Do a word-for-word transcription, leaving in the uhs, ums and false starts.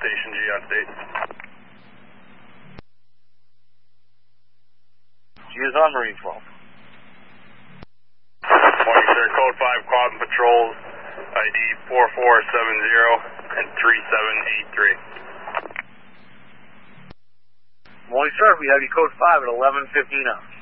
Station G on state. G is on Marine twelve. Morning, sir. Code five, Quad Patrols, I D four four seven zero and three seven eight three. Morning, sir. We have you code five at eleven fifteen out.